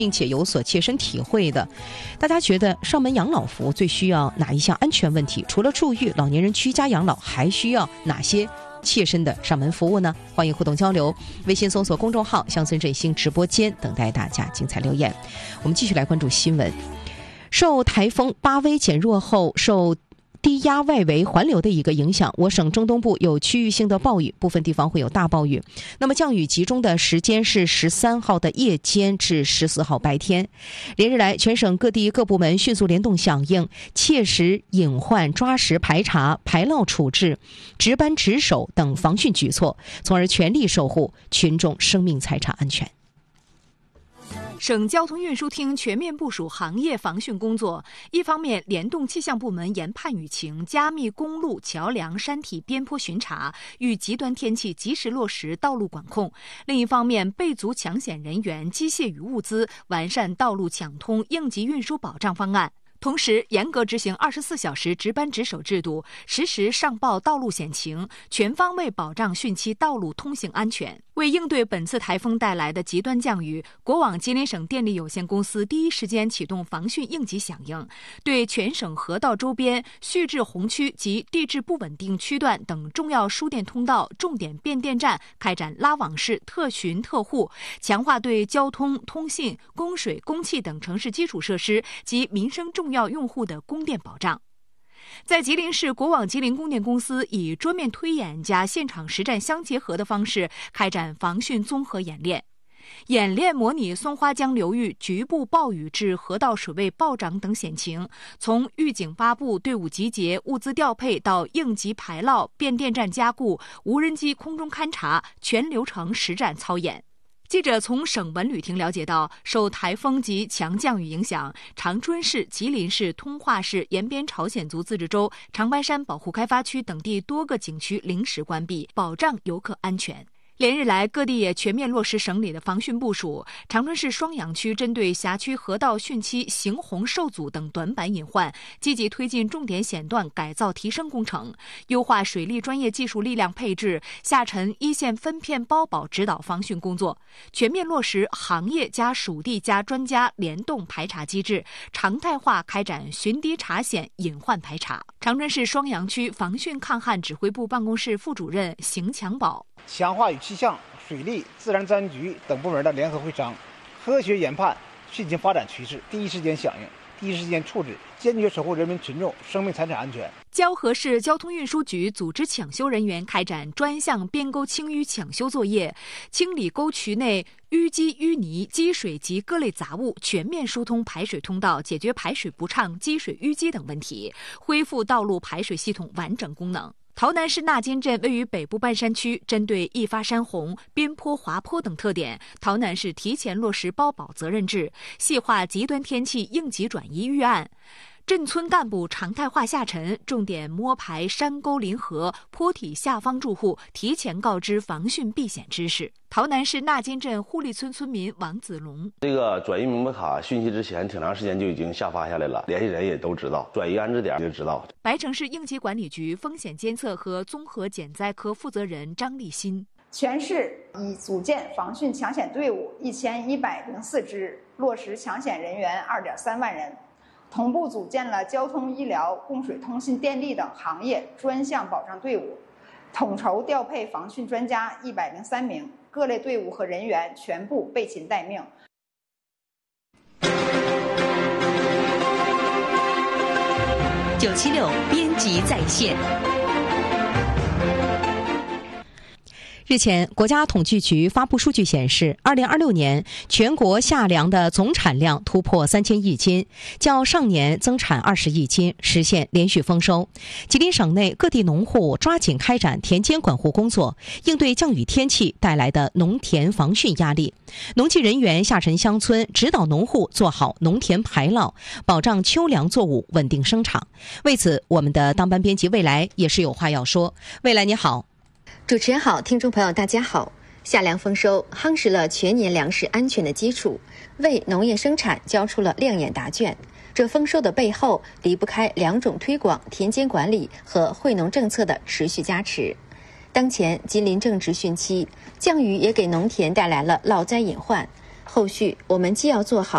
并且有所切身体会的。大家觉得上门养老服务最需要哪一项安全问题？除了住院，老年人居家养老还需要哪些切身的上门服务呢？欢迎互动交流，微信搜索公众号乡村振兴直播间，等待大家精彩留言。我们继续来关注新闻。受台风巴威减弱后，受低压外围环流的一个影响，我省中东部有区域性的暴雨，部分地方会有大暴雨。那么降雨集中的时间是13号的夜间至14号白天。连日来，全省各地各部门迅速联动响应，切实隐患抓实排查、排涝处置、值班值守等防汛举措，从而全力守护群众生命财产安全。 省交通运输厅全面部署行业防汛工作，一方面联动气象部门研判雨情，加密公路、桥梁、山体边坡巡查，遇极端天气及时落实道路管控；另一方面备足抢险人员、机械与物资，完善道路抢通应急运输保障方案。同时，严格执行24小时值班值守制度，实时上报道路险情，全方位保障汛期道路通行安全。为应对本次台风带来的极端降雨，国网吉林省电力有限公司第一时间启动防汛应急响应，对全省河道周边、蓄滞洪区及地质不稳定区段等重要输电通道、重点变电站开展拉网式特巡特护，强化对交通、通信、供水、供气等城市基础设施及民生重要用户的供电保障。在吉林市，国网吉林供电公司以桌面推演加现场实战相结合的方式开展防汛综合演练。演练模拟松花江流域局部暴雨至河道水位暴涨等险情，从预警发布、队伍集结、物资调配到应急排涝、变电站加固、无人机空中勘察，全流程实战操演。记者从省文旅厅了解到，受台风及强降雨影响，长春市、吉林市、通化市延边朝鲜族自治州、长白山保护开发区等地多个景区临时关闭，保障游客安全。连日来，各地也全面落实省里的防汛部署。长春市双阳区针对辖区河道汛期行洪受阻等短板隐患，积极推进重点险段改造提升工程，优化水利专业技术力量配置，下沉一线分片包保指导防汛工作，全面落实行业加属地加专家联动排查机制，常态化开展巡堤查险、隐患排查。长春市双阳区防汛抗旱指挥部办公室副主任邢强宝强化与气象、水利、自然资源局等部门的联合会商，科学研判汛情发展趋势，第一时间响应，第一时间处置，坚决守护人民群众生命财产安全。 蛟河市交通运输局组织抢修人员开展专项边沟清淤抢修作业，清理沟渠内淤积淤泥、积水及各类杂物，全面疏通排水通道，解决排水不畅、积水淤积等问题，恢复道路排水系统完整功能。洮南市纳金镇位于北部半山区，针对易发山洪、边坡滑坡等特点，洮南市提前落实包保责任制，细化极端天气应急转移预案。镇村干部常态化下沉，重点摸排山沟林河、坡体下方住户，提前告知防汛避险知识。洮南市纳金镇互利村村民王子龙： 这个转移明白卡讯息之前挺长时间就已经下发下来了，联系人也都知道，转移安置点就知道。 白城市应急管理局风险监测和综合减灾科负责人张立新： 全市已组建防汛抢险队伍1104支，落实抢险人员2.3万人。同步组建了交通、医疗、供水、通信、电力等行业专项保障队伍，统筹调配防汛专家103名，各类队伍和人员全部备勤待命。 976编辑在线。 日前，国家统计局发布数据显示，2026年全国夏粮的总产量突破3000亿斤，较上年增产20亿斤，实现连续丰收。吉林省内各地农户抓紧开展田间管护工作，应对降雨天气带来的农田防汛压力。农技人员下沉乡村，指导农户做好农田排涝，保障秋粮作物稳定生长。为此，我们的当班编辑未来也是有话要说。未来你好。 主持人好，听众朋友大家好。夏粮丰收夯实了全年粮食安全的基础，为农业生产交出了亮眼答卷。这丰收的背后离不开两种推广、田间管理和惠农政策的持续加持。当前吉林正值汛期，降雨也给农田带来了涝灾隐患。后续我们既要做好